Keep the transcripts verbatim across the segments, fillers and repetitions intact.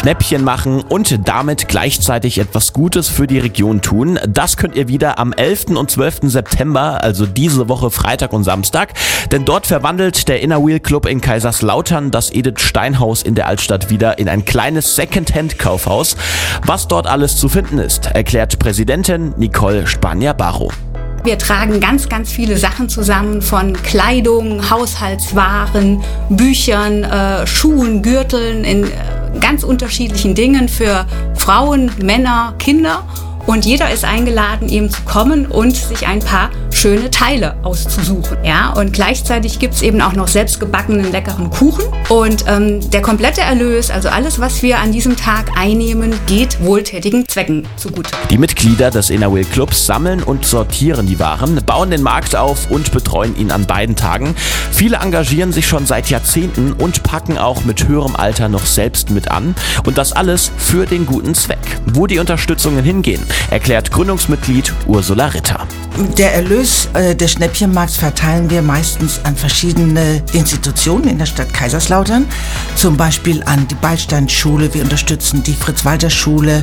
Schnäppchen machen und damit gleichzeitig etwas Gutes für die Region tun. Das könnt ihr wieder am elften und zwölften September, also diese Woche Freitag und Samstag. Denn dort verwandelt der Inner Wheel Club in Kaiserslautern das Edith Stein Haus in der Altstadt wieder in ein kleines Second-Hand-Kaufhaus. Was dort alles zu finden ist, erklärt Präsidentin Nicole Spanier-Barrow. Wir tragen ganz, ganz viele Sachen zusammen, von Kleidung, Haushaltswaren, Büchern, äh, Schuhen, Gürteln, in äh, ganz unterschiedlichen Dingen für Frauen, Männer, Kinder. Und jeder ist eingeladen, eben zu kommen und sich ein paar schöne Teile auszusuchen. Ja, und gleichzeitig gibt's eben auch noch selbstgebackenen leckeren Kuchen. Und ähm, der komplette Erlös, also alles, was wir an diesem Tag einnehmen, geht wohltätigen Zwecken zugute. Die Mitglieder des Inner Wheel Clubs sammeln und sortieren die Waren, bauen den Markt auf und betreuen ihn an beiden Tagen. Viele engagieren sich schon seit Jahrzehnten und packen auch mit höherem Alter noch selbst mit an. Und das alles für den guten Zweck. Wo die Unterstützungen hingehen, erklärt Gründungsmitglied Ursula Ritter. Der Erlös äh, des Schnäppchenmarkts verteilen wir meistens an verschiedene Institutionen in der Stadt Kaiserslautern. Zum Beispiel an die Beilsteinschule, wir unterstützen die Fritz-Walter-Schule,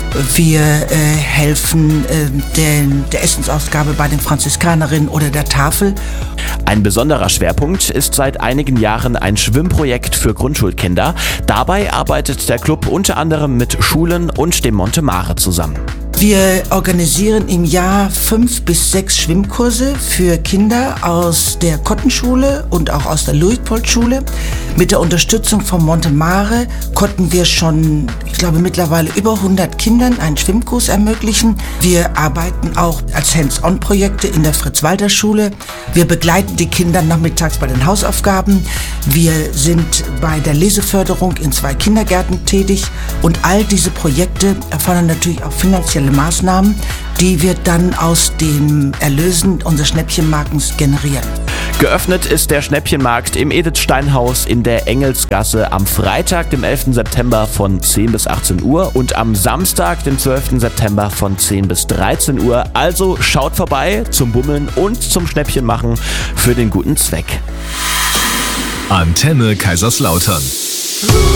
wir äh, helfen äh, den, der Essensausgabe bei den Franziskanerinnen oder der Tafel. Ein besonderer Schwerpunkt ist seit einigen Jahren ein Schwimmprojekt für Grundschulkinder. Dabei arbeitet der Club unter anderem mit Schulen und dem Monte Mare zusammen. Wir organisieren im Jahr fünf bis sechs Schwimmkurse für Kinder aus der Kottenschule und auch aus der Luitpold-Schule. Mit der Unterstützung von Monte Mare konnten wir schon, ich glaube mittlerweile über hundert Kindern einen Schwimmkurs ermöglichen. Wir arbeiten auch als Hands-on-Projekte in der Fritz-Walter-Schule. Wir begleiten die Kinder nachmittags bei den Hausaufgaben. Wir sind bei der Leseförderung in zwei Kindergärten tätig. Und all diese Projekte erfordern natürlich auch finanzielle Maßnahmen, die wir dann aus den Erlösen unseres Schnäppchenmarktes generieren. Geöffnet ist der Schnäppchenmarkt im Edith Stein Haus in der Engelsgasse am Freitag, dem elften September von zehn bis achtzehn Uhr und am Samstag, dem zwölften September von zehn bis dreizehn Uhr. Also schaut vorbei zum Bummeln und zum Schnäppchenmachen für den guten Zweck. Antenne Kaiserslautern.